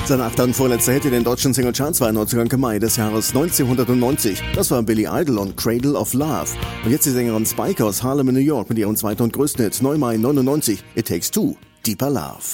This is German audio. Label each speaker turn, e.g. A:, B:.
A: Sein 8. und vorletzter Hit in den deutschen Singlecharts war 19. Mai des Jahres 1990. Das war Billy Idol und Cradle of Love. Und jetzt die Sängerin Spike aus Harlem in New York mit ihrem 2. und größten Hit, 9. Mai 99, It Takes Two, Deeper Love.